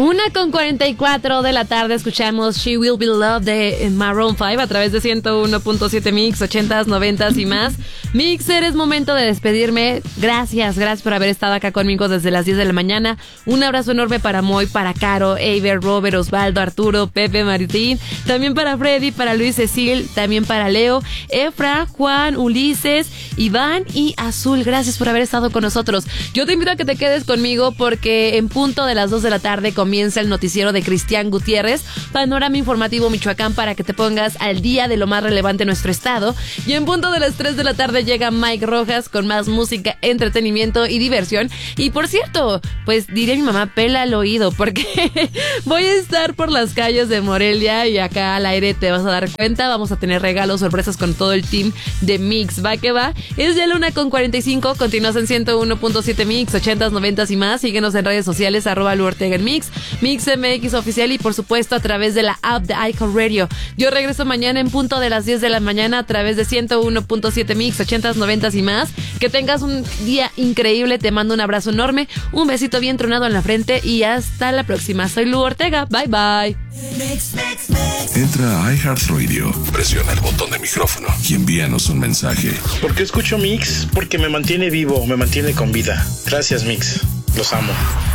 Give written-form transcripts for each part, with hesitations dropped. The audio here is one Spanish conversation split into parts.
1:44 de la tarde escuchamos She Will Be Loved de Maroon 5 a través de 101.7 Mix, 80s, 90s y más. Mixer, es momento de despedirme. Gracias por haber estado acá conmigo desde las 10 de la mañana. Un abrazo enorme para Moy, para Caro, Eiber, Robert, Osvaldo, Arturo, Pepe, Martín, también para Freddy, para Luis Cecil, también para Leo, Efra, Juan, Ulises, Iván y Azul. Gracias por haber estado con nosotros. Yo te invito a que te quedes conmigo porque en punto de las 2 de la tarde comienza el noticiero de Cristian Gutiérrez, Panorama Informativo Michoacán, para que te pongas al día de lo más relevante en nuestro estado. Y en punto de las 3 de la tarde llega Mike Rojas con más música, entretenimiento y diversión. Y por cierto, pues diría mi mamá, pela al oído, porque voy a estar por las calles de Morelia y acá al aire te vas a dar cuenta. Vamos a tener regalos, sorpresas con todo el team de Mix. Va que va. Es ya la 1:45. Continúas en 101.7 Mix, 80s, 90s y más. Síguenos en redes sociales, @LuOrtega en Mix, Mix MX Oficial y por supuesto a través de la app de iHeartRadio. Yo regreso mañana en punto de las 10 de la mañana a través de 101.7 Mix, 80s, 90s y más. Que tengas un día increíble. Te mando un abrazo enorme, un besito bien tronado en la frente y hasta la próxima. Soy Lu Ortega. Bye bye. Entra a iHeartRadio, presiona el botón de micrófono y envíanos un mensaje. ¿Por qué escucho Mix? Porque me mantiene vivo, me mantiene con vida. Gracias, Mix. Los amo.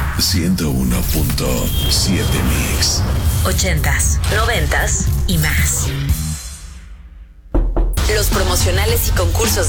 101.7 Mix. 80s, 90s y más. Los promocionales y concursos